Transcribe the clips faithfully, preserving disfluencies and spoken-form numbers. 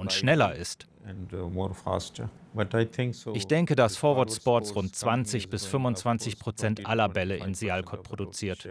und schneller ist. Ich denke, dass Forward Sports rund zwanzig bis fünfundzwanzig Prozent aller Bälle in Sialkot produziert.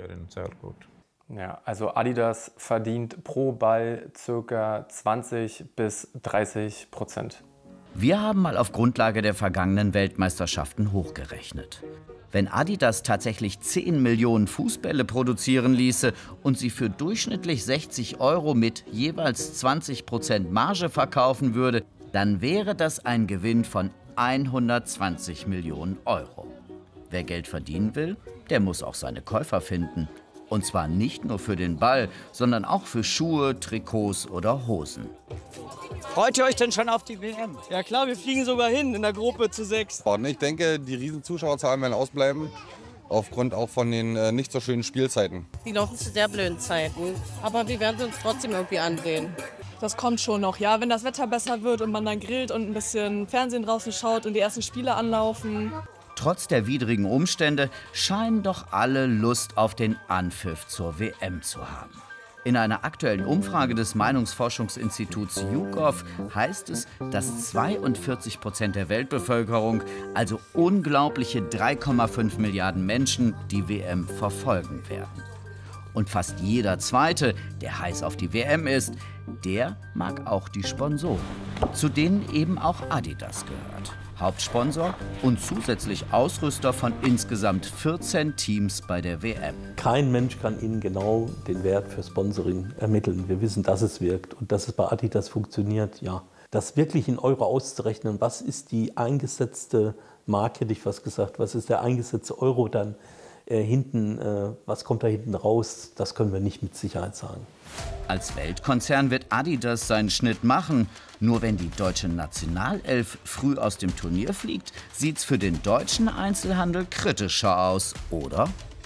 Ja, also Adidas verdient pro Ball ca. zwanzig bis dreißig Prozent. Wir haben mal auf Grundlage der vergangenen Weltmeisterschaften hochgerechnet. Wenn Adidas tatsächlich zehn Millionen Fußbälle produzieren ließe und sie für durchschnittlich sechzig Euro mit jeweils zwanzig Prozent Marge verkaufen würde, dann wäre das ein Gewinn von hundertzwanzig Millionen Euro. Wer Geld verdienen will, der muss auch seine Käufer finden. Und zwar nicht nur für den Ball, sondern auch für Schuhe, Trikots oder Hosen. Freut ihr euch denn schon auf die W M? Ja klar, wir fliegen sogar hin in der Gruppe zu sechs. Ich denke, die riesen Zuschauerzahlen werden ausbleiben, aufgrund auch von den äh, nicht so schönen Spielzeiten. Die laufen zu sehr blöden Zeiten, aber wir werden sie uns trotzdem irgendwie ansehen. Das kommt schon noch, ja, wenn das Wetter besser wird und man dann grillt und ein bisschen Fernsehen draußen schaut und die ersten Spiele anlaufen. Trotz der widrigen Umstände scheinen doch alle Lust auf den Anpfiff zur W M zu haben. In einer aktuellen Umfrage des Meinungsforschungsinstituts YouGov heißt es, dass zweiundvierzig Prozent der Weltbevölkerung, also unglaubliche drei Komma fünf Milliarden Menschen, die W M verfolgen werden. Und fast jeder Zweite, der heiß auf die W M ist, der mag auch die Sponsoren, zu denen eben auch Adidas gehört. Hauptsponsor und zusätzlich Ausrüster von insgesamt vierzehn Teams bei der W M. Kein Mensch kann Ihnen genau den Wert für Sponsoring ermitteln. Wir wissen, dass es wirkt und dass es bei Adidas funktioniert, ja. Das wirklich in Euro auszurechnen, was ist die eingesetzte Mark, hätte ich fast gesagt, was ist der eingesetzte Euro dann äh, hinten, äh, was kommt da hinten raus, das können wir nicht mit Sicherheit sagen. Als Weltkonzern wird Adidas seinen Schnitt machen. Nur wenn die deutsche Nationalelf früh aus dem Turnier fliegt, sieht's für den deutschen Einzelhandel kritischer aus, oder?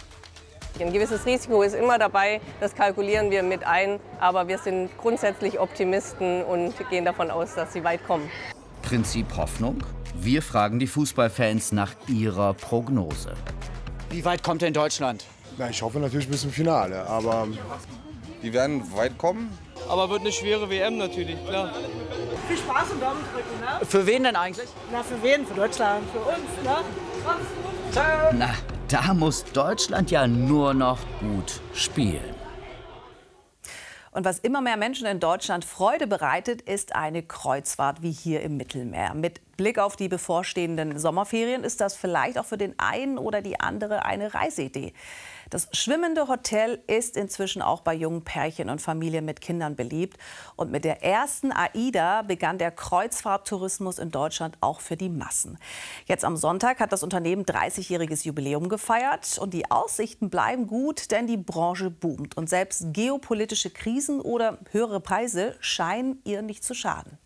Ein gewisses Risiko ist immer dabei, das kalkulieren wir mit ein, aber wir sind grundsätzlich Optimisten und gehen davon aus, dass sie weit kommen. Prinzip Hoffnung? Wir fragen die Fußballfans nach ihrer Prognose. Wie weit kommt denn Deutschland? Na, ich hoffe natürlich bis zum Finale, aber die werden weit kommen. Aber wird eine schwere W M natürlich, klar. Viel Spaß und Daumen drücken, ne? Für wen denn eigentlich? Na, für wen? Für Deutschland, für uns, ne? Mach's gut. Ciao. Na, da muss Deutschland ja nur noch gut spielen. Und was immer mehr Menschen in Deutschland Freude bereitet, ist eine Kreuzfahrt wie hier im Mittelmeer. Mit Blick auf die bevorstehenden Sommerferien ist das vielleicht auch für den einen oder die andere eine Reiseidee. Das schwimmende Hotel ist inzwischen auch bei jungen Pärchen und Familien mit Kindern beliebt. Und mit der ersten AIDA begann der Kreuzfahrttourismus in Deutschland auch für die Massen. Jetzt am Sonntag hat das Unternehmen dreißigjähriges Jubiläum gefeiert. Und die Aussichten bleiben gut, denn die Branche boomt. Und selbst geopolitische Krisen oder höhere Preise scheinen ihr nicht zu schaden.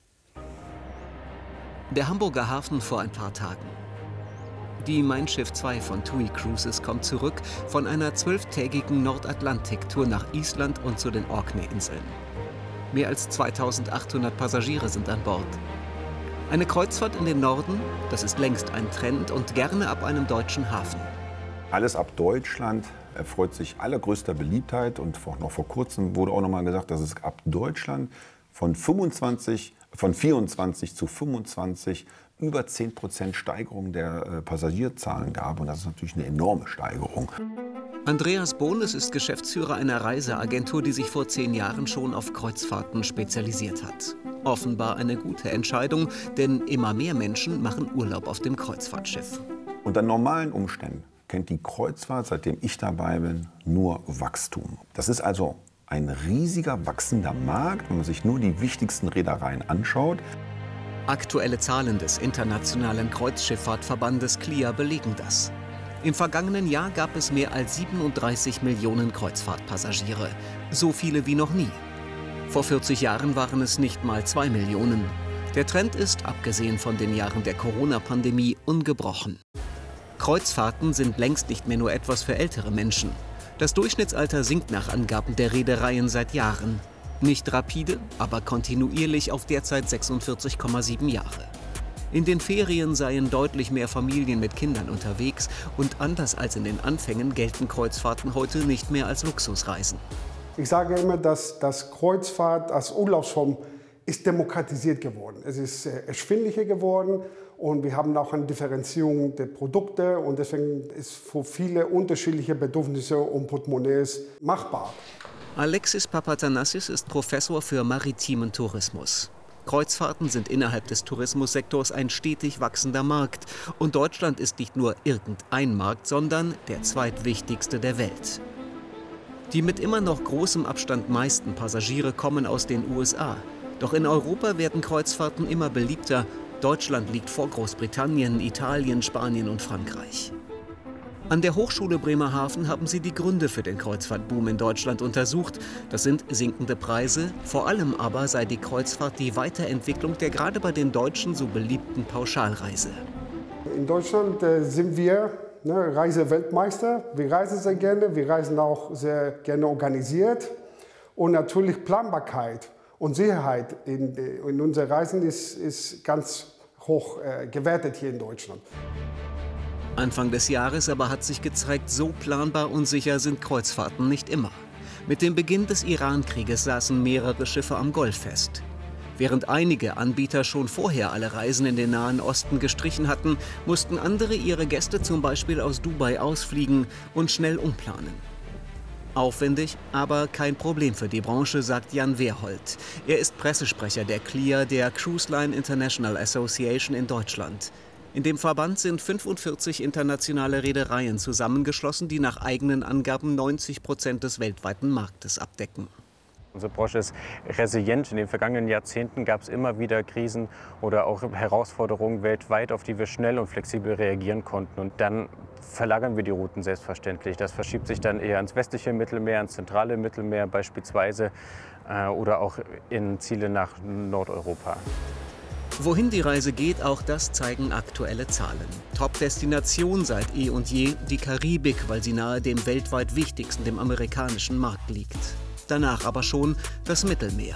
Der Hamburger Hafen vor ein paar Tagen. Die Mein Schiff zwei von TUI Cruises kommt zurück von einer zwölftägigen Nordatlantik-Tour nach Island und zu den Orkney-Inseln. Mehr als zweitausendachthundert Passagiere sind an Bord. Eine Kreuzfahrt in den Norden, das ist längst ein Trend und gerne ab einem deutschen Hafen. Alles ab Deutschland erfreut sich allergrößter Beliebtheit und noch vor kurzem wurde auch noch mal gesagt, dass es ab Deutschland von fünfundzwanzig, von vierundzwanzig zu fünfundzwanzig über zehn Prozent Steigerung der äh, Passagierzahlen gab. Und das ist natürlich eine enorme Steigerung. Andreas Bohnes ist Geschäftsführer einer Reiseagentur, die sich vor zehn Jahren schon auf Kreuzfahrten spezialisiert hat. Offenbar eine gute Entscheidung, denn immer mehr Menschen machen Urlaub auf dem Kreuzfahrtschiff. Unter normalen Umständen kennt die Kreuzfahrt, seitdem ich dabei bin, nur Wachstum. Das ist also ein riesiger, wachsender Markt, wenn man sich nur die wichtigsten Reedereien anschaut. Aktuelle Zahlen des Internationalen Kreuzschifffahrtverbandes C L I A belegen das. Im vergangenen Jahr gab es mehr als siebenunddreißig Millionen Kreuzfahrtpassagiere, so viele wie noch nie. Vor vierzig Jahren waren es nicht mal zwei Millionen. Der Trend ist, abgesehen von den Jahren der Corona-Pandemie, ungebrochen. Kreuzfahrten sind längst nicht mehr nur etwas für ältere Menschen. Das Durchschnittsalter sinkt nach Angaben der Reedereien seit Jahren. Nicht rapide, aber kontinuierlich auf derzeit sechsundvierzig Komma sieben Jahre. In den Ferien seien deutlich mehr Familien mit Kindern unterwegs und anders als in den Anfängen gelten Kreuzfahrten heute nicht mehr als Luxusreisen. Ich sage immer, dass das Kreuzfahrt als Urlaubsform ist demokratisiert geworden. Es ist erschwinglicher geworden und wir haben auch eine Differenzierung der Produkte und deswegen ist für viele unterschiedliche Bedürfnisse und Portemonnaies machbar. Alexis Papatanassis ist Professor für maritimen Tourismus. Kreuzfahrten sind innerhalb des Tourismussektors ein stetig wachsender Markt. Und Deutschland ist nicht nur irgendein Markt, sondern der zweitwichtigste der Welt. Die mit immer noch großem Abstand meisten Passagiere kommen aus den U S A. Doch in Europa werden Kreuzfahrten immer beliebter. Deutschland liegt vor Großbritannien, Italien, Spanien und Frankreich. An der Hochschule Bremerhaven haben sie die Gründe für den Kreuzfahrtboom in Deutschland untersucht. Das sind sinkende Preise, vor allem aber sei die Kreuzfahrt die Weiterentwicklung der gerade bei den Deutschen so beliebten Pauschalreise. In Deutschland äh, sind wir ne, Reiseweltmeister. Wir reisen sehr gerne, wir reisen auch sehr gerne organisiert. Und natürlich Planbarkeit und Sicherheit in, in unseren Reisen ist, ist ganz hoch äh, gewertet hier in Deutschland. Anfang des Jahres aber hat sich gezeigt, so planbar und sicher sind Kreuzfahrten nicht immer. Mit dem Beginn des Iran-Krieges saßen mehrere Schiffe am Golf fest. Während einige Anbieter schon vorher alle Reisen in den Nahen Osten gestrichen hatten, mussten andere ihre Gäste zum Beispiel aus Dubai ausfliegen und schnell umplanen. Aufwendig, aber kein Problem für die Branche, sagt Jan Wehrhold. Er ist Pressesprecher der C L I A, der Cruise Line International Association in Deutschland. In dem Verband sind fünfundvierzig internationale Reedereien zusammengeschlossen, die nach eigenen Angaben neunzig Prozent des weltweiten Marktes abdecken. Unsere Branche ist resilient. In den vergangenen Jahrzehnten gab es immer wieder Krisen oder auch Herausforderungen weltweit, auf die wir schnell und flexibel reagieren konnten. Und dann verlagern wir die Routen selbstverständlich. Das verschiebt sich dann eher ins westliche Mittelmeer, ins zentrale Mittelmeer beispielsweise äh, oder auch in Ziele nach Nordeuropa. Wohin die Reise geht, auch das zeigen aktuelle Zahlen. Top-Destination seit eh und je die Karibik, weil sie nahe dem weltweit wichtigsten, dem amerikanischen Markt liegt. Danach aber schon das Mittelmeer.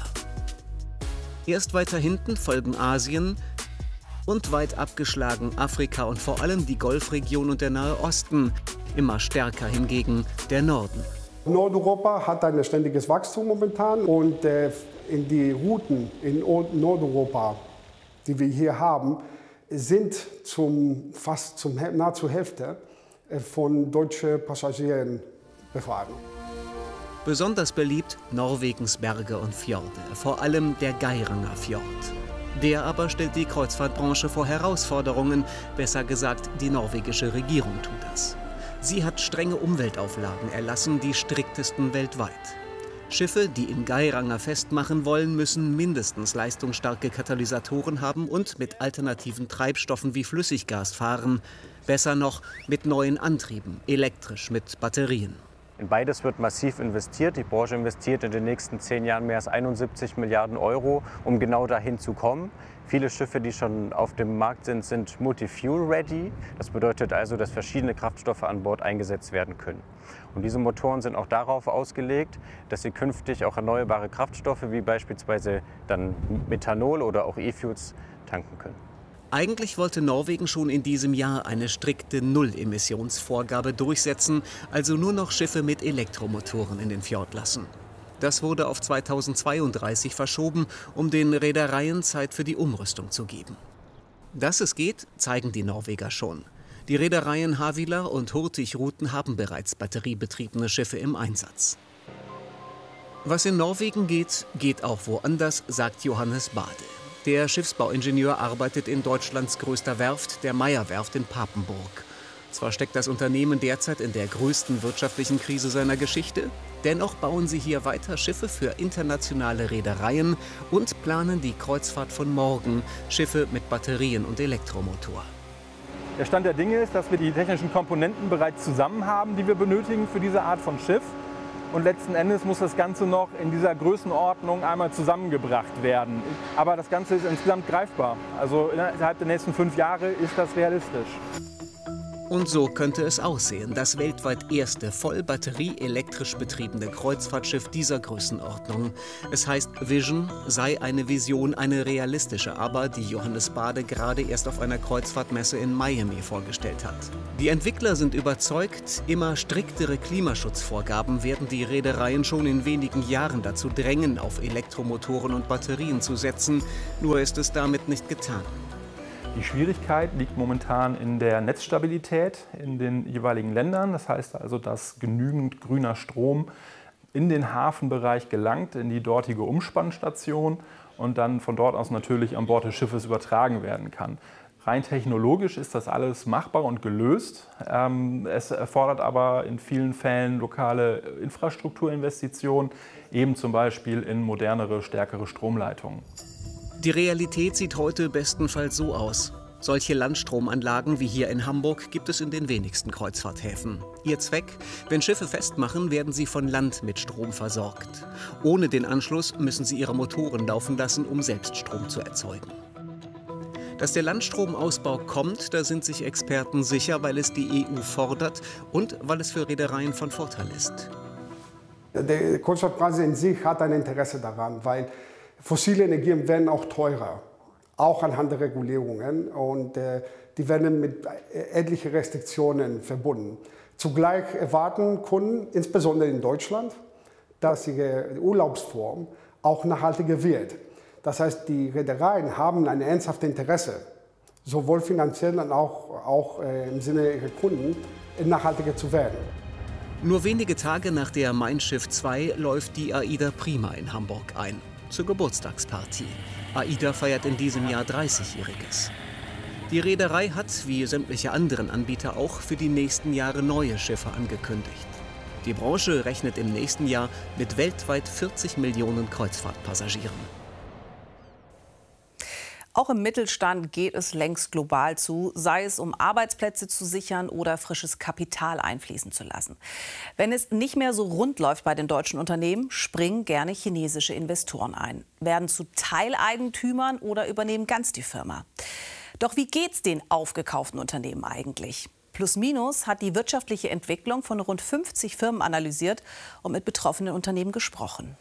Erst weiter hinten folgen Asien und weit abgeschlagen Afrika und vor allem die Golfregion und der Nahe Osten. Immer stärker hingegen der Norden. Nordeuropa hat ein ständiges Wachstum momentan und äh, in die Routen in Nordeuropa, die wir hier haben, sind zum, fast zum, nahezu Hälfte von deutschen Passagieren befahren. Besonders beliebt Norwegens Berge und Fjorde, vor allem der Geiranger Fjord. Der aber stellt die Kreuzfahrtbranche vor Herausforderungen, besser gesagt, die norwegische Regierung tut das. Sie hat strenge Umweltauflagen erlassen, die striktesten weltweit. Schiffe, die in Geiranger festmachen wollen, müssen mindestens leistungsstarke Katalysatoren haben und mit alternativen Treibstoffen wie Flüssiggas fahren. Besser noch mit neuen Antrieben, elektrisch mit Batterien. In beides wird massiv investiert. Die Branche investiert in den nächsten zehn Jahren mehr als einundsiebzig Milliarden Euro, um genau dahin zu kommen. Viele Schiffe, die schon auf dem Markt sind, sind multi-fuel-ready. Das bedeutet also, dass verschiedene Kraftstoffe an Bord eingesetzt werden können. Und diese Motoren sind auch darauf ausgelegt, dass sie künftig auch erneuerbare Kraftstoffe wie beispielsweise dann Methanol oder auch E-Fuels tanken können. Eigentlich wollte Norwegen schon in diesem Jahr eine strikte Null-Emissionsvorgabe durchsetzen, also nur noch Schiffe mit Elektromotoren in den Fjord lassen. Das wurde auf zweitausendzweiunddreißig verschoben, um den Reedereien Zeit für die Umrüstung zu geben. Dass es geht, zeigen die Norweger schon. Die Reedereien Havila und Hurtigruten haben bereits batteriebetriebene Schiffe im Einsatz. Was in Norwegen geht, geht auch woanders, sagt Johannes Bade. Der Schiffsbauingenieur arbeitet in Deutschlands größter Werft, der Meyer-Werft in Papenburg. Zwar steckt das Unternehmen derzeit in der größten wirtschaftlichen Krise seiner Geschichte, dennoch bauen sie hier weiter Schiffe für internationale Reedereien und planen die Kreuzfahrt von morgen, Schiffe mit Batterien und Elektromotor. Der Stand der Dinge ist, dass wir die technischen Komponenten bereits zusammen haben, die wir benötigen für diese Art von Schiff. Und letzten Endes muss das Ganze noch in dieser Größenordnung einmal zusammengebracht werden. Aber das Ganze ist insgesamt greifbar. Also innerhalb der nächsten fünf Jahre ist das realistisch. Und so könnte es aussehen, das weltweit erste voll batterieelektrisch betriebene Kreuzfahrtschiff dieser Größenordnung. Es heißt Vision, sei eine Vision, eine realistische, aber die Johannes Bade gerade erst auf einer Kreuzfahrtmesse in Miami vorgestellt hat. Die Entwickler sind überzeugt, immer striktere Klimaschutzvorgaben werden die Reedereien schon in wenigen Jahren dazu drängen, auf Elektromotoren und Batterien zu setzen. Nur ist es damit nicht getan. Die Schwierigkeit liegt momentan in der Netzstabilität in den jeweiligen Ländern. Das heißt also, dass genügend grüner Strom in den Hafenbereich gelangt, in die dortige Umspannstation und dann von dort aus natürlich an Bord des Schiffes übertragen werden kann. Rein technologisch ist das alles machbar und gelöst. Es erfordert aber in vielen Fällen lokale Infrastrukturinvestitionen, eben zum Beispiel in modernere, stärkere Stromleitungen. Die Realität sieht heute bestenfalls so aus. Solche Landstromanlagen wie hier in Hamburg gibt es in den wenigsten Kreuzfahrthäfen. Ihr Zweck? Wenn Schiffe festmachen, werden sie von Land mit Strom versorgt. Ohne den Anschluss müssen sie ihre Motoren laufen lassen, um selbst Strom zu erzeugen. Dass der Landstromausbau kommt, da sind sich Experten sicher, weil es die E U fordert und weil es für Reedereien von Vorteil ist. Die Kreuzfahrtbranche in sich hat ein Interesse daran, weil fossile Energien werden auch teurer, auch anhand der Regulierungen, und äh, die werden mit etlichen Restriktionen verbunden. Zugleich erwarten Kunden, insbesondere in Deutschland, dass ihre Urlaubsform auch nachhaltiger wird. Das heißt, die Reedereien haben ein ernsthaftes Interesse, sowohl finanziell als auch, auch äh, im Sinne ihrer Kunden, nachhaltiger zu werden. Nur wenige Tage nach der Mein Schiff zwei läuft die AIDA Prima in Hamburg ein. Zur Geburtstagsparty. AIDA feiert in diesem Jahr dreißigjähriges. Die Reederei hat, wie sämtliche anderen Anbieter auch, für die nächsten Jahre neue Schiffe angekündigt. Die Branche rechnet im nächsten Jahr mit weltweit vierzig Millionen Kreuzfahrtpassagieren. Auch im Mittelstand geht es längst global zu, sei es um Arbeitsplätze zu sichern oder frisches Kapital einfließen zu lassen. Wenn es nicht mehr so rund läuft bei den deutschen Unternehmen, springen gerne chinesische Investoren ein, werden zu Teileigentümern oder übernehmen ganz die Firma. Doch wie geht's den aufgekauften Unternehmen eigentlich? Plus Minus hat die wirtschaftliche Entwicklung von rund fünfzig Firmen analysiert und mit betroffenen Unternehmen gesprochen.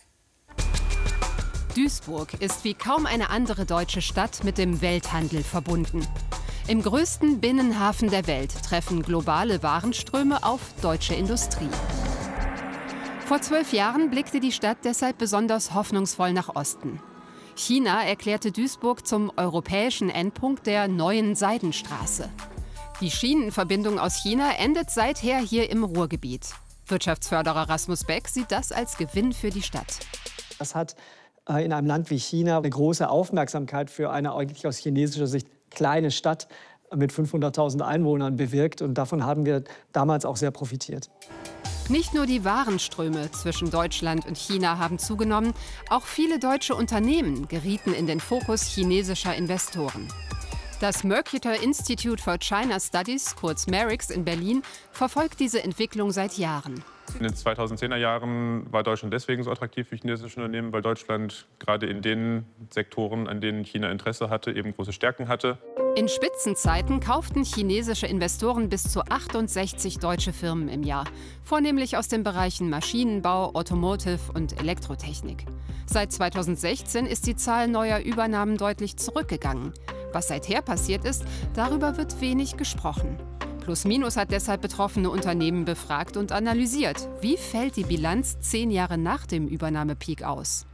Duisburg ist wie kaum eine andere deutsche Stadt mit dem Welthandel verbunden. Im größten Binnenhafen der Welt treffen globale Warenströme auf deutsche Industrie. Vor zwölf Jahren blickte die Stadt deshalb besonders hoffnungsvoll nach Osten. China erklärte Duisburg zum europäischen Endpunkt der neuen Seidenstraße. Die Schienenverbindung aus China endet seither hier im Ruhrgebiet. Wirtschaftsförderer Rasmus Beck sieht das als Gewinn für die Stadt. Das hat in einem Land wie China eine große Aufmerksamkeit für eine eigentlich aus chinesischer Sicht kleine Stadt mit fünfhunderttausend Einwohnern bewirkt. Und davon haben wir damals auch sehr profitiert. Nicht nur die Warenströme zwischen Deutschland und China haben zugenommen, auch viele deutsche Unternehmen gerieten in den Fokus chinesischer Investoren. Das Mercator Institute for China Studies, kurz MERIX in Berlin, verfolgt diese Entwicklung seit Jahren. In den zweitausendzehner Jahren war Deutschland deswegen so attraktiv für chinesische Unternehmen, weil Deutschland gerade in den Sektoren, an denen China Interesse hatte, eben große Stärken hatte. In Spitzenzeiten kauften chinesische Investoren bis zu achtundsechzig deutsche Firmen im Jahr, vornehmlich aus den Bereichen Maschinenbau, Automotive und Elektrotechnik. Seit zweitausendsechzehn ist die Zahl neuer Übernahmen deutlich zurückgegangen. Was seither passiert ist, darüber wird wenig gesprochen. Plus Minus hat deshalb betroffene Unternehmen befragt und analysiert. Wie fällt die Bilanz zehn Jahre nach dem Übernahmepeak aus?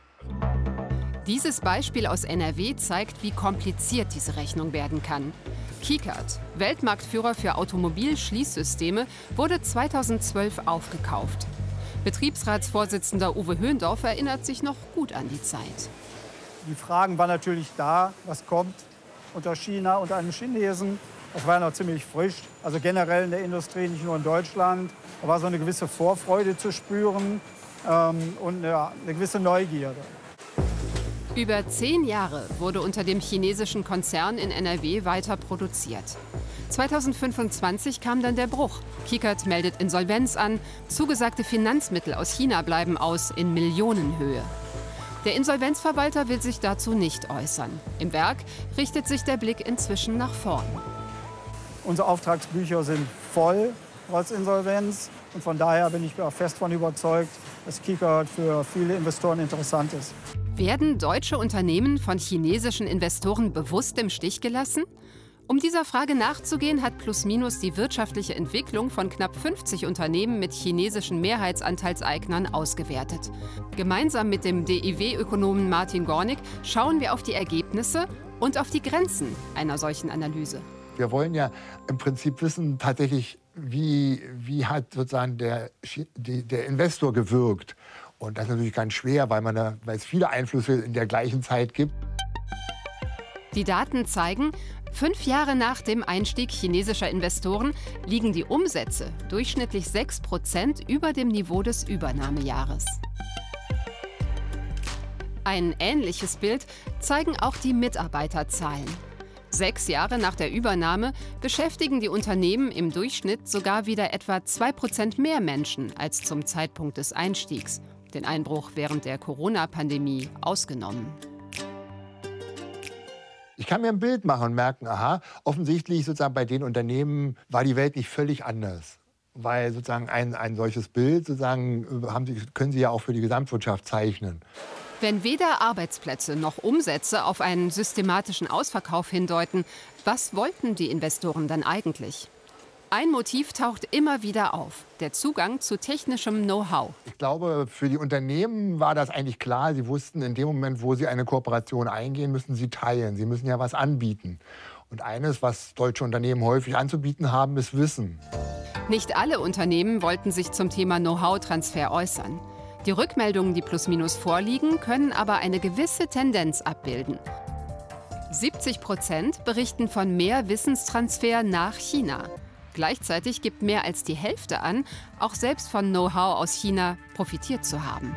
Dieses Beispiel aus N R W zeigt, wie kompliziert diese Rechnung werden kann. Keycard, Weltmarktführer für Automobilschließsysteme, wurde zweitausendzwölf aufgekauft. Betriebsratsvorsitzender Uwe Höhendorf erinnert sich noch gut an die Zeit. Die Fragen waren natürlich da, was kommt unter China, unter einem Chinesen. Das war noch ziemlich frisch, also generell in der Industrie, nicht nur in Deutschland. Da war so eine gewisse Vorfreude zu spüren ähm, und ja, eine gewisse Neugierde. Über zehn Jahre wurde unter dem chinesischen Konzern in N R W weiter produziert. zweitausendfünfundzwanzig kam dann der Bruch. Keycard meldet Insolvenz an, zugesagte Finanzmittel aus China bleiben aus in Millionenhöhe. Der Insolvenzverwalter will sich dazu nicht äußern. Im Werk richtet sich der Blick inzwischen nach vorn. Unsere Auftragsbücher sind voll trotz Insolvenz. Und von daher bin ich fest davon überzeugt, dass KeyCard für viele Investoren interessant ist. Werden deutsche Unternehmen von chinesischen Investoren bewusst im Stich gelassen? Um dieser Frage nachzugehen, hat Plus Minus die wirtschaftliche Entwicklung von knapp fünfzig Unternehmen mit chinesischen Mehrheitsanteilseignern ausgewertet. Gemeinsam mit dem D I W-Ökonomen Martin Gornick schauen wir auf die Ergebnisse und auf die Grenzen einer solchen Analyse. Wir wollen ja im Prinzip wissen, tatsächlich, wie, wie hat sozusagen der, die, der Investor gewirkt. Und das ist natürlich ganz schwer, weil, man da, weil es viele Einflüsse in der gleichen Zeit gibt. Die Daten zeigen, fünf Jahre nach dem Einstieg chinesischer Investoren liegen die Umsätze durchschnittlich sechs Prozent über dem Niveau des Übernahmejahres. Ein ähnliches Bild zeigen auch die Mitarbeiterzahlen. Sechs Jahre nach der Übernahme beschäftigen die Unternehmen im Durchschnitt sogar wieder etwa zwei Prozent mehr Menschen als zum Zeitpunkt des Einstiegs. Den Einbruch während der Corona-Pandemie ausgenommen. Ich kann mir ein Bild machen und merken, aha, offensichtlich sozusagen bei den Unternehmen war die Welt nicht völlig anders. Weil sozusagen ein, ein solches Bild sozusagen haben sie, können Sie ja auch für die Gesamtwirtschaft zeichnen. Wenn weder Arbeitsplätze noch Umsätze auf einen systematischen Ausverkauf hindeuten, was wollten die Investoren dann eigentlich? Ein Motiv taucht immer wieder auf: der Zugang zu technischem Know-how. Ich glaube, für die Unternehmen war das eigentlich klar. Sie wussten, in dem Moment, wo sie eine Kooperation eingehen, müssen sie teilen. Sie müssen ja was anbieten. Und eines, was deutsche Unternehmen häufig anzubieten haben, ist Wissen. Nicht alle Unternehmen wollten sich zum Thema Know-how-Transfer äußern. Die Rückmeldungen, die Plus Minus vorliegen, können aber eine gewisse Tendenz abbilden. siebzig Prozent berichten von mehr Wissenstransfer nach China. Gleichzeitig gibt mehr als die Hälfte an, auch selbst von Know-how aus China profitiert zu haben.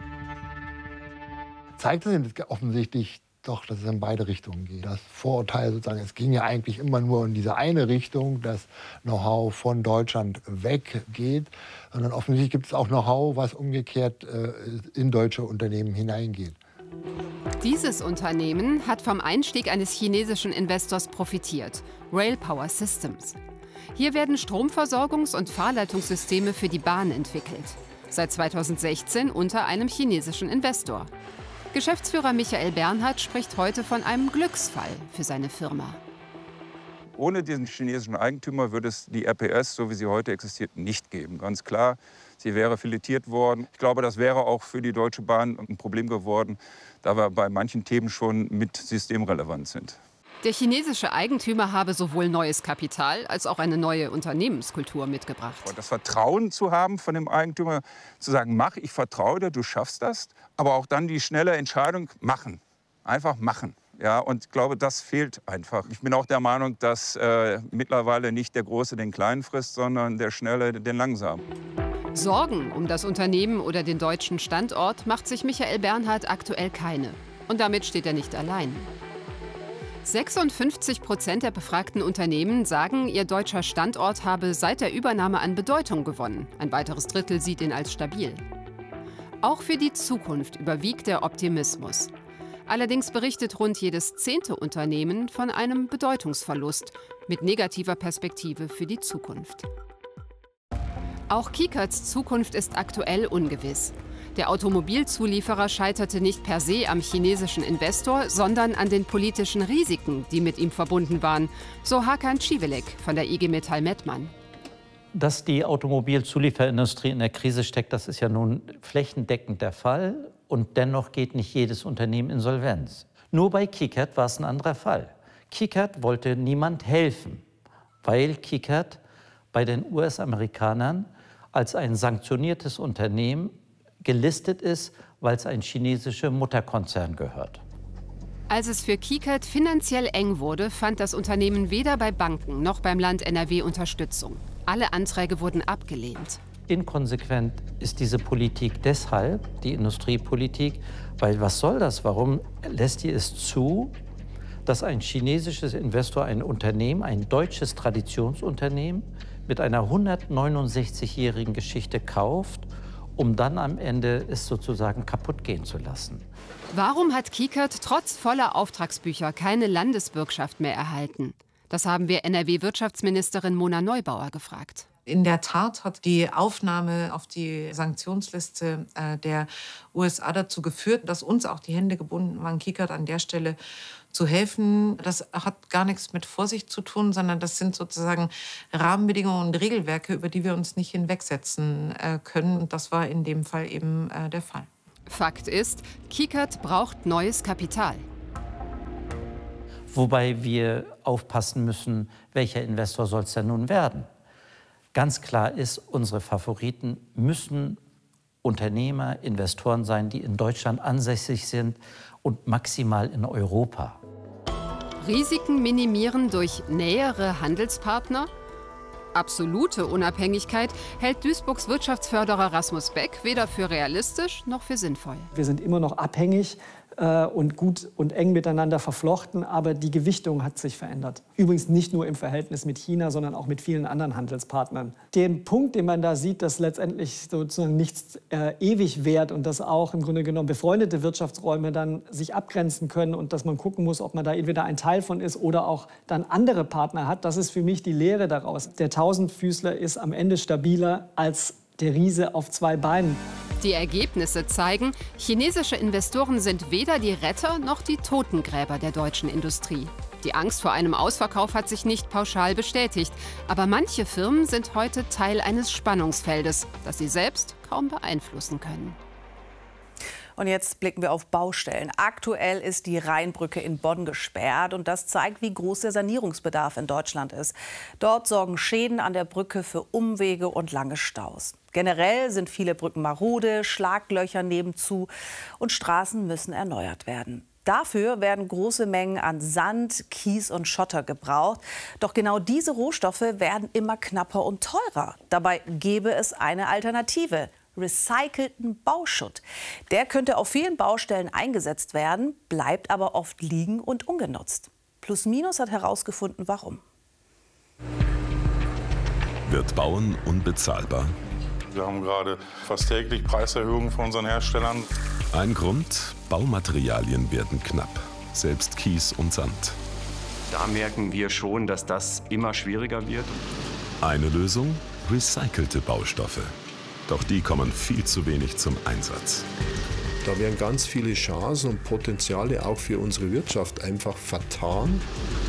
Zeigt es offensichtlich doch, dass es in beide Richtungen geht. Das Vorurteil sozusagen, es ging ja eigentlich immer nur in diese eine Richtung, dass Know-how von Deutschland weggeht, sondern offensichtlich gibt es auch Know-how, was umgekehrt äh, in deutsche Unternehmen hineingeht. Dieses Unternehmen hat vom Einstieg eines chinesischen Investors profitiert, Rail Power Systems. Hier werden Stromversorgungs- und Fahrleitungssysteme für die Bahn entwickelt. Seit zweitausendsechzehn unter einem chinesischen Investor. Geschäftsführer Michael Bernhard spricht heute von einem Glücksfall für seine Firma. Ohne diesen chinesischen Eigentümer würde es die R P S, so wie sie heute existiert, nicht geben. Ganz klar, sie wäre filetiert worden. Ich glaube, das wäre auch für die Deutsche Bahn ein Problem geworden, da wir bei manchen Themen schon mit systemrelevant sind. Der chinesische Eigentümer habe sowohl neues Kapital als auch eine neue Unternehmenskultur mitgebracht. Das Vertrauen zu haben von dem Eigentümer, zu sagen, mach, ich vertraue dir, du schaffst das. Aber auch dann die schnelle Entscheidung, machen. Einfach machen. Ja, und ich glaube, das fehlt einfach. Ich bin auch der Meinung, dass äh, mittlerweile nicht der Große den Kleinen frisst, sondern der Schnelle den Langsamen. Sorgen um das Unternehmen oder den deutschen Standort macht sich Michael Bernhard aktuell keine. Und damit steht er nicht allein. sechsundfünfzig Prozent der befragten Unternehmen sagen, ihr deutscher Standort habe seit der Übernahme an Bedeutung gewonnen. Ein weiteres Drittel sieht ihn als stabil. Auch für die Zukunft überwiegt der Optimismus. Allerdings berichtet rund jedes zehnte Unternehmen von einem Bedeutungsverlust mit negativer Perspektive für die Zukunft. Auch KeyCards Zukunft ist aktuell ungewiss. Der Automobilzulieferer scheiterte nicht per se am chinesischen Investor, sondern an den politischen Risiken, die mit ihm verbunden waren, so Hakan Civelek von der I G Metall Mettmann. Dass die Automobilzulieferindustrie in der Krise steckt, das ist ja nun flächendeckend der Fall. Und dennoch geht nicht jedes Unternehmen insolvenz. Nur bei KeyCard war es ein anderer Fall. KeyCard wollte niemand helfen, weil KeyCard bei den U S-Amerikanern als ein sanktioniertes Unternehmen gelistet ist, weil es ein chinesischer Mutterkonzern gehört. Als es für KeyCard finanziell eng wurde, fand das Unternehmen weder bei Banken noch beim Land N R W Unterstützung. Alle Anträge wurden abgelehnt. Inkonsequent ist diese Politik deshalb, die Industriepolitik, weil was soll das? Warum lässt ihr es zu, dass ein chinesisches Investor ein Unternehmen, ein deutsches Traditionsunternehmen mit einer hundertneunundsechzigjährigen Geschichte kauft, um dann am Ende es sozusagen kaputt gehen zu lassen? Warum hat KeyCard trotz voller Auftragsbücher keine Landesbürgschaft mehr erhalten? Das haben wir N R W-Wirtschaftsministerin Mona Neubauer gefragt. In der Tat hat die Aufnahme auf die Sanktionsliste äh, der U S A dazu geführt, dass uns auch die Hände gebunden waren, KICAD an der Stelle zu helfen. Das hat gar nichts mit Vorsicht zu tun, sondern das sind sozusagen Rahmenbedingungen und Regelwerke, über die wir uns nicht hinwegsetzen äh, können. Und das war in dem Fall eben äh, der Fall. Fakt ist, KICAD braucht neues Kapital. Wobei wir aufpassen müssen, welcher Investor soll es denn nun werden? Ganz klar ist, unsere Favoriten müssen Unternehmer, Investoren sein, die in Deutschland ansässig sind und maximal in Europa. Risiken minimieren durch nähere Handelspartner? Absolute Unabhängigkeit hält Duisburgs Wirtschaftsförderer Rasmus Beck weder für realistisch noch für sinnvoll. Wir sind immer noch abhängig äh, und gut und eng miteinander verflochten, aber die Gewichtung hat sich verändert. Übrigens nicht nur im Verhältnis mit China, sondern auch mit vielen anderen Handelspartnern. Den Punkt, den man da sieht, dass letztendlich sozusagen nichts äh, ewig währt und dass auch im Grunde genommen befreundete Wirtschaftsräume dann sich abgrenzen können und dass man gucken muss, ob man da entweder ein Teil von ist oder auch dann andere Partner hat, das ist für mich die Lehre daraus. Der Tausendfüßler ist am Ende stabiler als der Riese auf zwei Beinen. Die Ergebnisse zeigen, chinesische Investoren sind weder die Retter noch die Totengräber der deutschen Industrie. Die Angst vor einem Ausverkauf hat sich nicht pauschal bestätigt. Aber manche Firmen sind heute Teil eines Spannungsfeldes, das sie selbst kaum beeinflussen können. Und jetzt blicken wir auf Baustellen. Aktuell ist die Rheinbrücke in Bonn gesperrt und das zeigt, wie groß der Sanierungsbedarf in Deutschland ist. Dort sorgen Schäden an der Brücke für Umwege und lange Staus. Generell sind viele Brücken marode, Schlaglöcher nebenzu und Straßen müssen erneuert werden. Dafür werden große Mengen an Sand, Kies und Schotter gebraucht. Doch genau diese Rohstoffe werden immer knapper und teurer. Dabei gäbe es eine Alternative: recycelten Bauschutt. Der könnte auf vielen Baustellen eingesetzt werden, bleibt aber oft liegen und ungenutzt. Plus Minus hat herausgefunden, warum. Wird Bauen unbezahlbar? Wir haben gerade fast täglich Preiserhöhungen von unseren Herstellern. Ein Grund: Baumaterialien werden knapp, selbst Kies und Sand. Da merken wir schon, dass das immer schwieriger wird. Eine Lösung: recycelte Baustoffe. Doch die kommen viel zu wenig zum Einsatz. Da werden ganz viele Chancen und Potenziale auch für unsere Wirtschaft einfach vertan.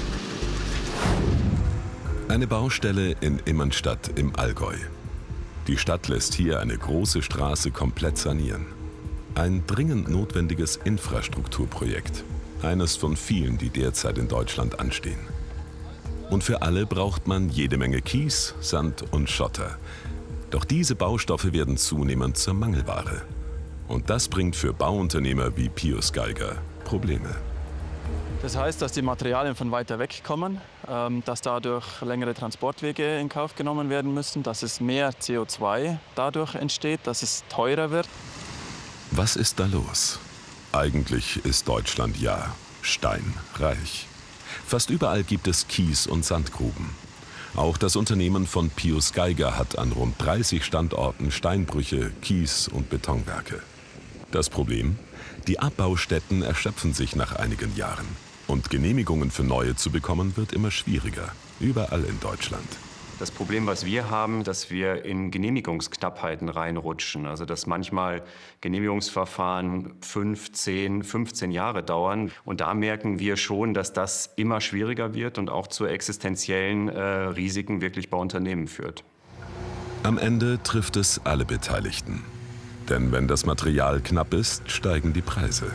Eine Baustelle in Immenstadt im Allgäu. Die Stadt lässt hier eine große Straße komplett sanieren. Ein dringend notwendiges Infrastrukturprojekt. Eines von vielen, die derzeit in Deutschland anstehen. Und für alle braucht man jede Menge Kies, Sand und Schotter. Doch diese Baustoffe werden zunehmend zur Mangelware. Und das bringt für Bauunternehmer wie Pius Geiger Probleme. Das heißt, dass die Materialien von weiter weg kommen, dass dadurch längere Transportwege in Kauf genommen werden müssen, dass es mehr C O zwei dadurch entsteht, dass es teurer wird. Was ist da los? Eigentlich ist Deutschland ja steinreich. Fast überall gibt es Kies- und Sandgruben. Auch das Unternehmen von Pius Geiger hat an rund dreißig Standorten Steinbrüche, Kies- und Betonwerke. Das Problem? Die Abbaustätten erschöpfen sich nach einigen Jahren. Und Genehmigungen für neue zu bekommen, wird immer schwieriger. Überall in Deutschland. Das Problem, was wir haben, dass wir in Genehmigungsknappheiten reinrutschen. Also dass manchmal Genehmigungsverfahren fünf, zehn, fünfzehn Jahre dauern. Und da merken wir schon, dass das immer schwieriger wird und auch zu existenziellen äh, Risiken wirklich bei Unternehmen führt. Am Ende trifft es alle Beteiligten. Denn wenn das Material knapp ist, steigen die Preise.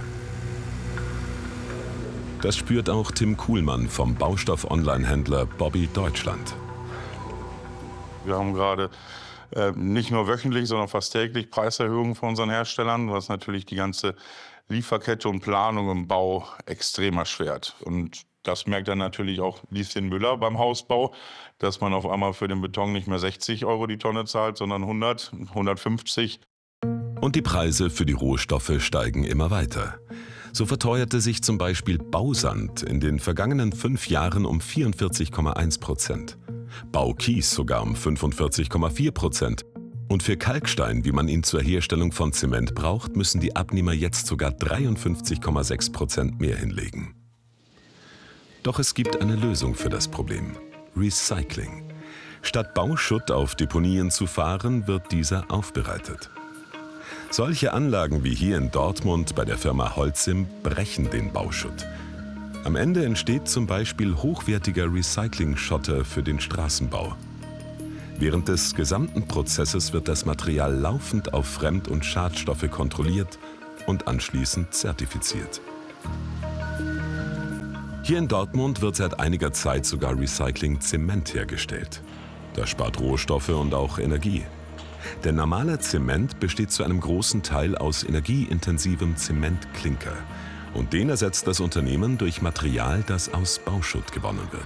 Das spürt auch Tim Kuhlmann vom Baustoff-Online-Händler Bobby Deutschland. Wir haben gerade äh, nicht nur wöchentlich, sondern fast täglich Preiserhöhungen von unseren Herstellern, was natürlich die ganze Lieferkette und Planung im Bau extrem erschwert. Und das merkt dann natürlich auch Lieschen Müller beim Hausbau, dass man auf einmal für den Beton nicht mehr sechzig Euro die Tonne zahlt, sondern hundert, hundertfünfzig. Und die Preise für die Rohstoffe steigen immer weiter. So verteuerte sich zum Beispiel Bausand in den vergangenen fünf Jahren um vierundvierzig Komma eins Prozent. Baukies sogar um fünfundvierzig Komma vier Prozent. Und für Kalkstein, wie man ihn zur Herstellung von Zement braucht, müssen die Abnehmer jetzt sogar dreiundfünfzig Komma sechs Prozent mehr hinlegen. Doch es gibt eine Lösung für das Problem: Recycling. Statt Bauschutt auf Deponien zu fahren, wird dieser aufbereitet. Solche Anlagen wie hier in Dortmund bei der Firma Holcim brechen den Bauschutt. Am Ende entsteht zum Beispiel hochwertiger Recycling-Schotter für den Straßenbau. Während des gesamten Prozesses wird das Material laufend auf Fremd- und Schadstoffe kontrolliert und anschließend zertifiziert. Hier in Dortmund wird seit einiger Zeit sogar Recycling-Zement hergestellt. Das spart Rohstoffe und auch Energie. Der normale Zement besteht zu einem großen Teil aus energieintensivem Zementklinker. Und den ersetzt das Unternehmen durch Material, das aus Bauschutt gewonnen wird.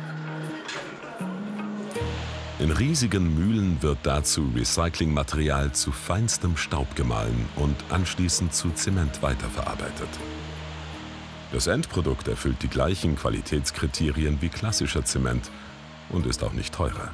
In riesigen Mühlen wird dazu Recyclingmaterial zu feinstem Staub gemahlen und anschließend zu Zement weiterverarbeitet. Das Endprodukt erfüllt die gleichen Qualitätskriterien wie klassischer Zement und ist auch nicht teurer.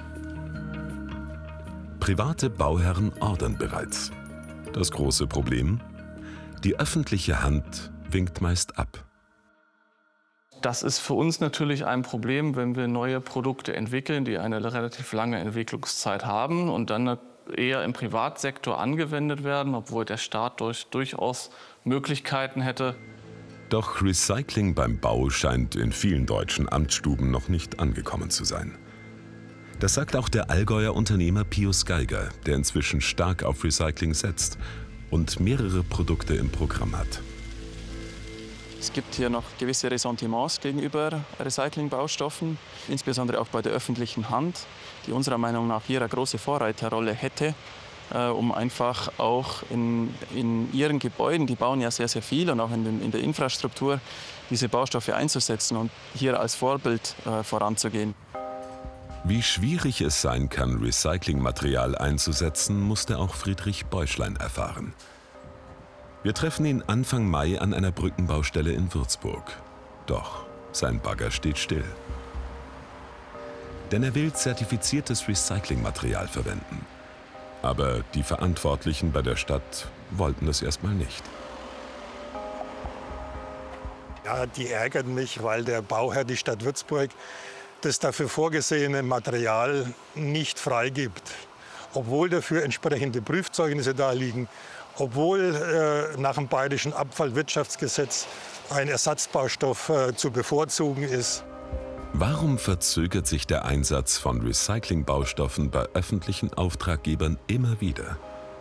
Private Bauherren ordern bereits. Das große Problem? Die öffentliche Hand winkt meist ab. Das ist für uns natürlich ein Problem, wenn wir neue Produkte entwickeln, die eine relativ lange Entwicklungszeit haben und dann eher im Privatsektor angewendet werden, obwohl der Staat durch, durchaus Möglichkeiten hätte. Doch Recycling beim Bau scheint in vielen deutschen Amtsstuben noch nicht angekommen zu sein. Das sagt auch der Allgäuer Unternehmer Pius Geiger, der inzwischen stark auf Recycling setzt und mehrere Produkte im Programm hat. Es gibt hier noch gewisse Ressentiments gegenüber Recyclingbaustoffen, insbesondere auch bei der öffentlichen Hand, die unserer Meinung nach hier eine große Vorreiterrolle hätte, äh, um einfach auch in, in ihren Gebäuden, die bauen ja sehr, sehr viel, und auch in, den, in der Infrastruktur, diese Baustoffe einzusetzen und hier als Vorbild äh, voranzugehen. Wie schwierig es sein kann, Recyclingmaterial einzusetzen, musste auch Friedrich Beuschlein erfahren. Wir treffen ihn Anfang Mai an einer Brückenbaustelle in Würzburg. Doch sein Bagger steht still. Denn er will zertifiziertes Recyclingmaterial verwenden. Aber die Verantwortlichen bei der Stadt wollten das erstmal nicht. Ja, die ärgern mich, weil der Bauherr, die Stadt Würzburg, das dafür vorgesehene Material nicht freigibt. Obwohl dafür entsprechende Prüfzeugnisse da liegen, obwohl äh, nach dem Bayerischen Abfallwirtschaftsgesetz ein Ersatzbaustoff äh, zu bevorzugen ist. Warum verzögert sich der Einsatz von Recyclingbaustoffen bei öffentlichen Auftraggebern immer wieder?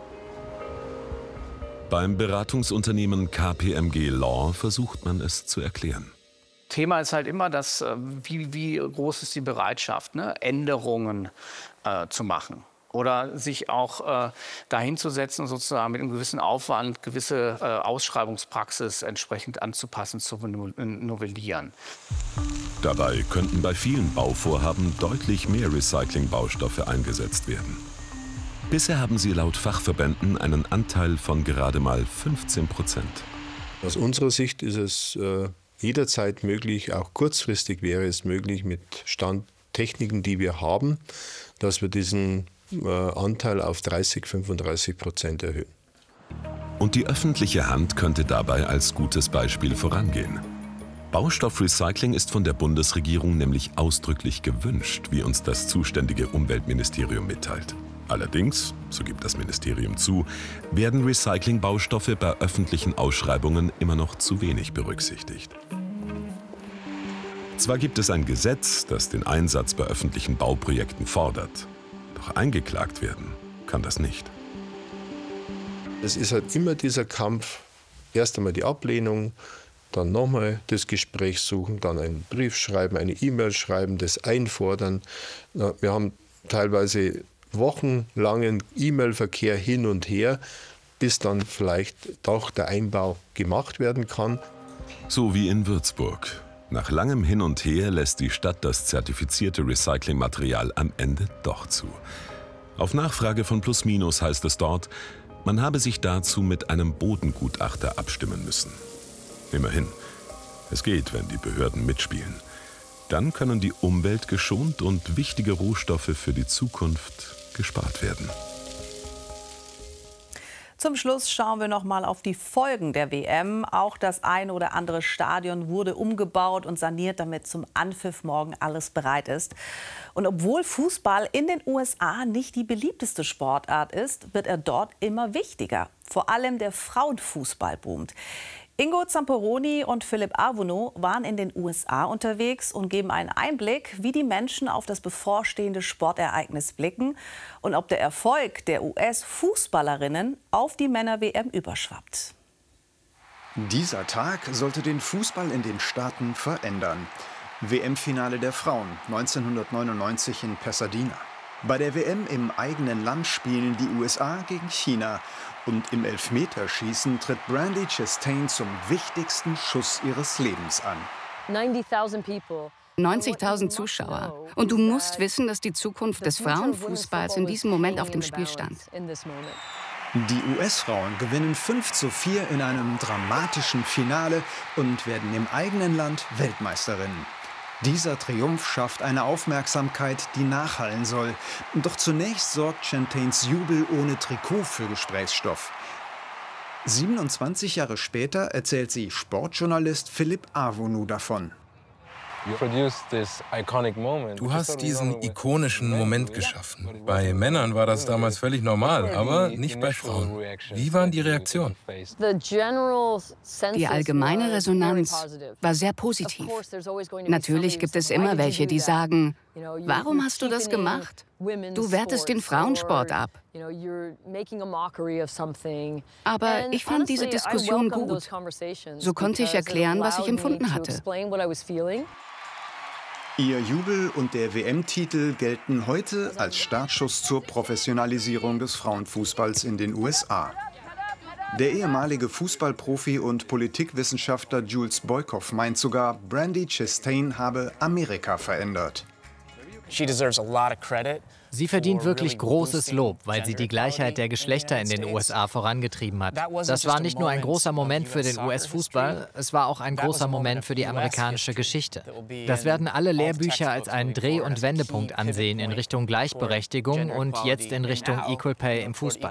Beim Beratungsunternehmen K P M G Law versucht man es zu erklären. Thema ist halt immer, dass, wie, wie groß ist die Bereitschaft, ne? Änderungen äh, zu machen. Oder sich auch äh, dahin zu setzen, sozusagen mit einem gewissen Aufwand gewisse äh, Ausschreibungspraxis entsprechend anzupassen, zu novellieren. Dabei könnten bei vielen Bauvorhaben deutlich mehr Recyclingbaustoffe eingesetzt werden. Bisher haben sie laut Fachverbänden einen Anteil von gerade mal fünfzehn Prozent. Aus unserer Sicht ist es äh, jederzeit möglich, auch kurzfristig wäre es möglich, mit Standtechniken, die wir haben, dass wir diesen Anteil auf dreißig, fünfunddreißig Prozent erhöhen. Und die öffentliche Hand könnte dabei als gutes Beispiel vorangehen. Baustoffrecycling ist von der Bundesregierung nämlich ausdrücklich gewünscht, wie uns das zuständige Umweltministerium mitteilt. Allerdings, so gibt das Ministerium zu, werden Recyclingbaustoffe bei öffentlichen Ausschreibungen immer noch zu wenig berücksichtigt. Zwar gibt es ein Gesetz, das den Einsatz bei öffentlichen Bauprojekten fordert, doch eingeklagt werden kann das nicht. Es ist halt immer dieser Kampf, erst einmal die Ablehnung, dann nochmal das Gespräch suchen, dann einen Brief schreiben, eine E-Mail schreiben, das einfordern. Wir haben teilweise wochenlangen E-Mail-Verkehr hin und her, bis dann vielleicht doch der Einbau gemacht werden kann. So wie in Würzburg. Nach langem Hin und Her lässt die Stadt das zertifizierte Recyclingmaterial am Ende doch zu. Auf Nachfrage von Plus Minus heißt es dort, man habe sich dazu mit einem Bodengutachter abstimmen müssen. Immerhin, es geht, wenn die Behörden mitspielen. Dann können die Umwelt geschont und wichtige Rohstoffe für die Zukunft gespart werden. Zum Schluss schauen wir noch mal auf die Folgen der W M. Auch das ein oder andere Stadion wurde umgebaut und saniert, damit zum Anpfiff morgen alles bereit ist. Und obwohl Fußball in den U S A nicht die beliebteste Sportart ist, wird er dort immer wichtiger. Vor allem der Frauenfußball boomt. Ingo Zamperoni und Philipp Arvono waren in den U S A unterwegs und geben einen Einblick, wie die Menschen auf das bevorstehende Sportereignis blicken und ob der Erfolg der U S-Fußballerinnen auf die Männer-W M überschwappt. Dieser Tag sollte den Fußball in den Staaten verändern. W M-Finale der Frauen neunzehnhundertneunundneunzig in Pasadena. Bei der W M im eigenen Land spielen die U S A gegen China. Und im Elfmeterschießen tritt Brandi Chastain zum wichtigsten Schuss ihres Lebens an. neunzigtausend Zuschauer. Und du musst wissen, dass die Zukunft des Frauenfußballs in diesem Moment auf dem Spiel stand. Die U S-Frauen gewinnen fünf zu vier in einem dramatischen Finale und werden im eigenen Land Weltmeisterinnen. Dieser Triumph schafft eine Aufmerksamkeit, die nachhallen soll. Doch zunächst sorgt Chastains Jubel ohne Trikot für Gesprächsstoff. siebenundzwanzig Jahre später erzählt sie Sportjournalist Philipp Arvono davon. Du hast diesen ikonischen Moment geschaffen. Bei Männern war das damals völlig normal, aber nicht bei Frauen. Wie waren die Reaktionen? Die allgemeine Resonanz war sehr positiv. Natürlich gibt es immer welche, die sagen, warum hast du das gemacht? Du wertest den Frauensport ab. Aber ich fand diese Diskussion gut. So konnte ich erklären, was ich empfunden hatte. Ihr Jubel und der W M-Titel gelten heute als Startschuss zur Professionalisierung des Frauenfußballs in den U S A. Der ehemalige Fußballprofi und Politikwissenschaftler Jules Boykoff meint sogar, Brandi Chastain habe Amerika verändert. Sie verdient wirklich großes Lob, weil sie die Gleichheit der Geschlechter in den U S A vorangetrieben hat. Das war nicht nur ein großer Moment für den U S-Fußball, es war auch ein großer Moment für die amerikanische Geschichte. Das werden alle Lehrbücher als einen Dreh- und Wendepunkt ansehen in Richtung Gleichberechtigung und jetzt in Richtung Equal Pay im Fußball.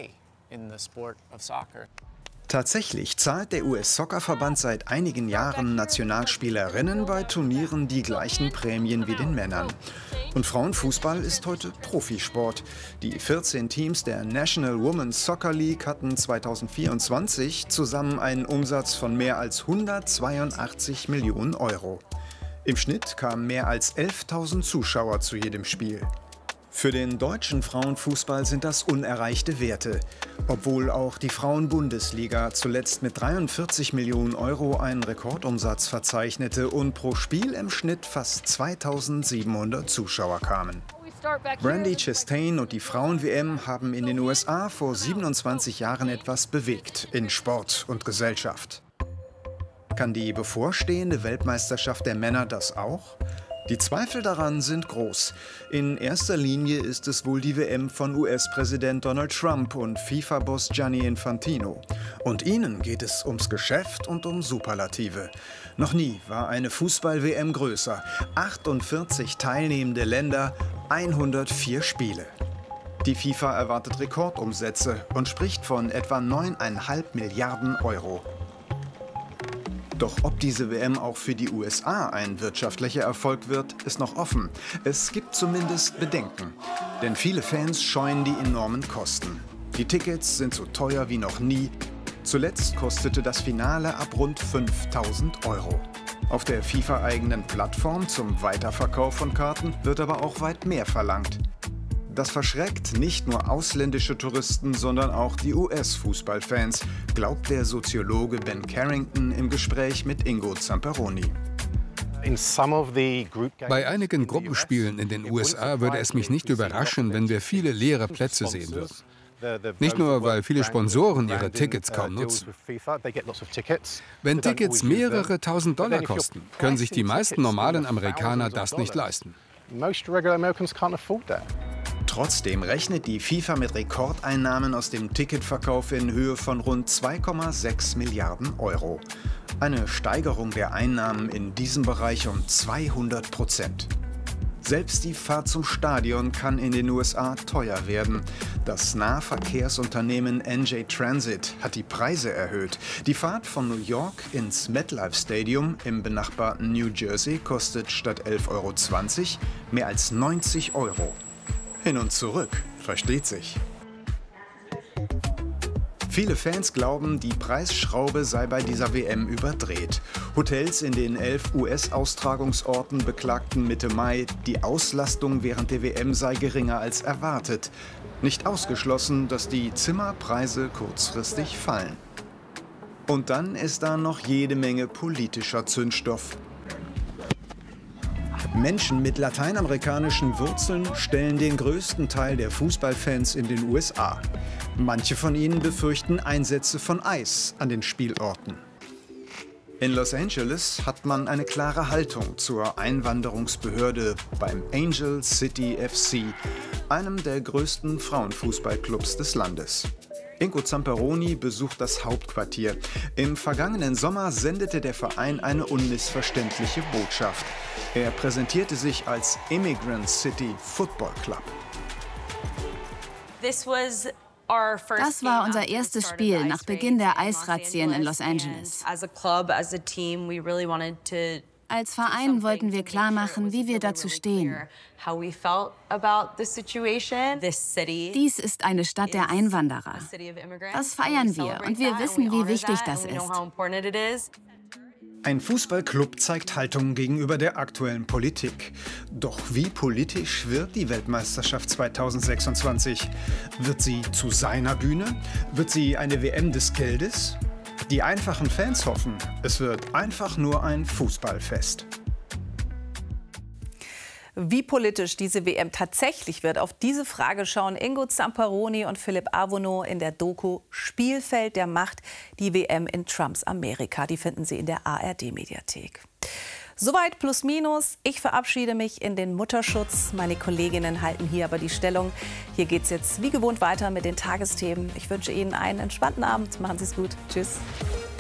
Tatsächlich zahlt der U S-Soccer-Verband seit einigen Jahren Nationalspielerinnen bei Turnieren die gleichen Prämien wie den Männern. Und Frauenfußball ist heute Profisport. Die vierzehn Teams der National Women's Soccer League hatten zweitausendvierundzwanzig zusammen einen Umsatz von mehr als hundertzweiundachtzig Millionen Euro. Im Schnitt kamen mehr als elftausend Zuschauer zu jedem Spiel. Für den deutschen Frauenfußball sind das unerreichte Werte, obwohl auch die Frauenbundesliga zuletzt mit dreiundvierzig Millionen Euro einen Rekordumsatz verzeichnete und pro Spiel im Schnitt fast zweitausendsiebenhundert Zuschauer kamen. Brandi Chastain und die Frauen-W M haben in den U S A vor siebenundzwanzig Jahren etwas bewegt in Sport und Gesellschaft. Kann die bevorstehende Weltmeisterschaft der Männer das auch? Die Zweifel daran sind groß. In erster Linie ist es wohl die W M von U S-Präsident Donald Trump und FIFA-Boss Gianni Infantino. Und ihnen geht es ums Geschäft und um Superlative. Noch nie war eine Fußball-W M größer. achtundvierzig teilnehmende Länder, hundertvier Spiele. Die FIFA erwartet Rekordumsätze und spricht von etwa neuneinhalb Milliarden Euro. Doch ob diese W M auch für die U S A ein wirtschaftlicher Erfolg wird, ist noch offen. Es gibt zumindest Bedenken. Denn viele Fans scheuen die enormen Kosten. Die Tickets sind so teuer wie noch nie. Zuletzt kostete das Finale ab rund fünftausend Euro. Auf der FIFA-eigenen Plattform zum Weiterverkauf von Karten wird aber auch weit mehr verlangt. Das verschreckt nicht nur ausländische Touristen, sondern auch die U S-Fußballfans, glaubt der Soziologe Ben Carrington im Gespräch mit Ingo Zamperoni. Bei einigen Gruppenspielen in den U S A würde es mich nicht überraschen, wenn wir viele leere Plätze sehen würden. Nicht nur, weil viele Sponsoren ihre Tickets kaum nutzen. Wenn Tickets mehrere tausend Dollar kosten, können sich die meisten normalen Amerikaner das nicht leisten. Trotzdem rechnet die FIFA mit Rekordeinnahmen aus dem Ticketverkauf in Höhe von rund zwei Komma sechs Milliarden Euro. Eine Steigerung der Einnahmen in diesem Bereich um zweihundert Prozent. Selbst die Fahrt zum Stadion kann in den U S A teuer werden. Das Nahverkehrsunternehmen N J Transit hat die Preise erhöht. Die Fahrt von New York ins MetLife Stadium im benachbarten New Jersey kostet statt elf Euro zwanzig mehr als neunzig Euro. Hin und zurück, versteht sich. Viele Fans glauben, die Preisschraube sei bei dieser W M überdreht. Hotels in den elf U S-Austragungsorten beklagten Mitte Mai, die Auslastung während der W M sei geringer als erwartet. Nicht ausgeschlossen, dass die Zimmerpreise kurzfristig fallen. Und dann ist da noch jede Menge politischer Zündstoff. Menschen mit lateinamerikanischen Wurzeln stellen den größten Teil der Fußballfans in den U S A. Manche von ihnen befürchten Einsätze von Eis an den Spielorten. In Los Angeles hat man eine klare Haltung zur Einwanderungsbehörde beim Angel City F C, einem der größten Frauenfußballclubs des Landes. Ingo Zamperoni besucht das Hauptquartier. Im vergangenen Sommer sendete der Verein eine unmissverständliche Botschaft. Er präsentierte sich als Immigrant City Football Club. Das war unser erstes Spiel nach Beginn der Eisrazzien in Los Angeles. Als Verein wollten wir klarmachen, wie wir dazu stehen. Dies ist eine Stadt der Einwanderer. Das feiern wir und wir wissen, wie wichtig das ist. Ein Fußballclub zeigt Haltung gegenüber der aktuellen Politik. Doch wie politisch wird die Weltmeisterschaft zweitausendsechsundzwanzig? Wird sie zu seiner Bühne? Wird sie eine W M des Geldes? Die einfachen Fans hoffen, es wird einfach nur ein Fußballfest. Wie politisch diese W M tatsächlich wird, auf diese Frage schauen Ingo Zamperoni und Philipp Avono in der Doku Spielfeld der Macht, die W M in Trumps Amerika. Die finden Sie in der A R D-Mediathek. Soweit plus minus. Ich verabschiede mich in den Mutterschutz. Meine Kolleginnen halten hier aber die Stellung. Hier geht es jetzt wie gewohnt weiter mit den Tagesthemen. Ich wünsche Ihnen einen entspannten Abend. Machen Sie es gut. Tschüss.